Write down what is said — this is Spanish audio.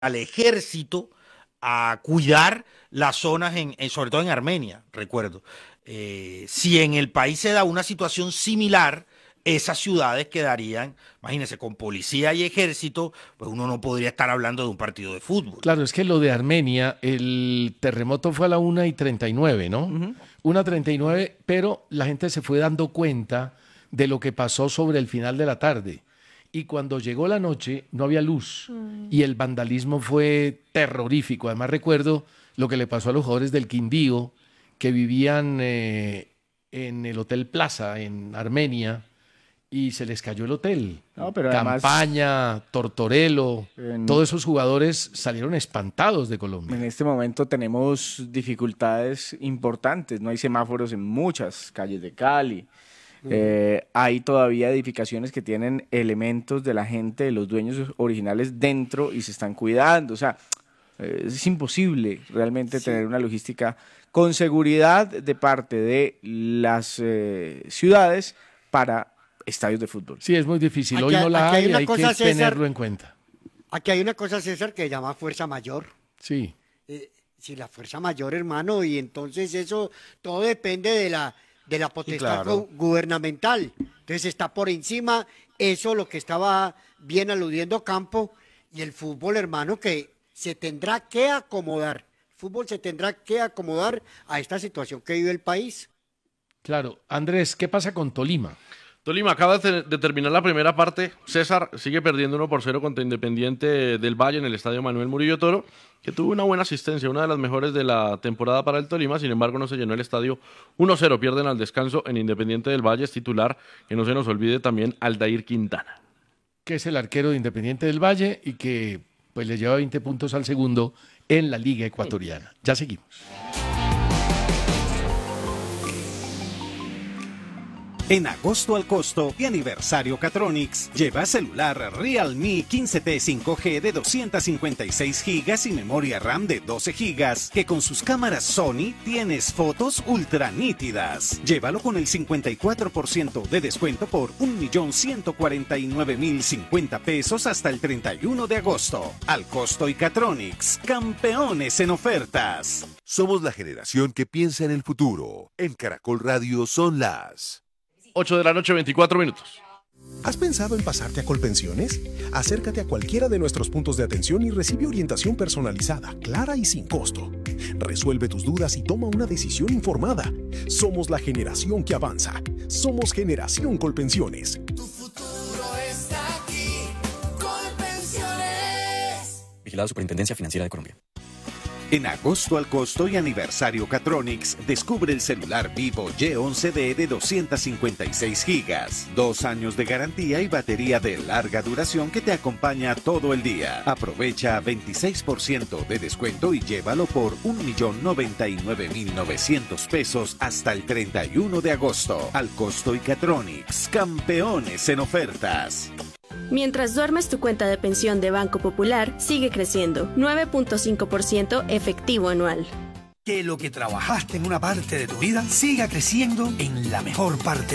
al ejército a cuidar las zonas, sobre todo en Armenia, recuerdo. Si en el país se da una situación similar, esas ciudades quedarían, imagínense, con policía y ejército, pues uno no podría estar hablando de un partido de fútbol. Claro, es que lo de Armenia, el terremoto fue a la 1:39, ¿no? 1:39, pero la gente se fue dando cuenta de lo que pasó sobre el final de la tarde. Y cuando llegó la noche no había luz y el vandalismo fue terrorífico. Además recuerdo lo que le pasó a los jugadores del Quindío que vivían en el Hotel Plaza en Armenia y se les cayó el hotel. No, pero además, Campaña, Tortorello, todos esos jugadores salieron espantados de Colombia. en este momento tenemos dificultades importantes. No hay semáforos en muchas calles de Cali. Hay todavía edificaciones que tienen elementos de la gente, de los dueños originales dentro y se están cuidando. O sea, es imposible realmente tener una logística con seguridad de parte de las ciudades para estadios de fútbol. Sí, es muy difícil. Hoy no la hay, hay que tenerlo en cuenta. Aquí hay una cosa, César, que se llama fuerza mayor. Sí. Si la fuerza mayor, hermano, y entonces eso todo depende de la potestad gubernamental. Entonces está por encima eso, lo que estaba bien aludiendo Campo, y el fútbol, hermano, que se tendrá que acomodar. El fútbol se tendrá que acomodar a esta situación que vive el país. Claro. Andrés, ¿qué pasa con Tolima? Tolima acaba de terminar la primera parte. César sigue perdiendo 1-0 contra Independiente del Valle en el estadio Manuel Murillo Toro, que tuvo una buena asistencia, una de las mejores de la temporada para el Tolima. Sin embargo, no se llenó el estadio. 1-0 pierden al descanso en Independiente del Valle. Es titular, que no se nos olvide, también Aldair Quintana, que es el arquero de Independiente del Valle y que pues le lleva 20 puntos al segundo en la Liga Ecuatoriana. Ya seguimos. En agosto al costo y aniversario Catronics, lleva celular Realme 15T 5G de 256 GB y memoria RAM de 12 GB, que con sus cámaras Sony tienes fotos ultra nítidas. Llévalo con el 54% de descuento por 1.149.050 pesos hasta el 31 de agosto. Al costo y Catronics, campeones en ofertas. Somos la generación que piensa en el futuro. En Caracol Radio son las 8:24 p.m. ¿Has pensado en pasarte a Colpensiones? Acércate a cualquiera de nuestros puntos de atención y recibe orientación personalizada, clara y sin costo. Resuelve tus dudas y toma una decisión informada. Somos la generación que avanza. Somos Generación Colpensiones. Tu futuro está aquí. Colpensiones. Vigilado Superintendencia Financiera de Colombia. En agosto al costo y aniversario Catronics, descubre el celular Vivo Y11D de 256 GB, 2 años de garantía y batería de larga duración que te acompaña todo el día. Aprovecha 26% de descuento y llévalo por 1.099.900 pesos hasta el 31 de agosto. Al costo y Catronics, campeones en ofertas. Mientras duermes, tu cuenta de pensión de Banco Popular sigue creciendo, 9.5% efectivo anual. Que lo que trabajaste en una parte de tu vida siga creciendo en la mejor parte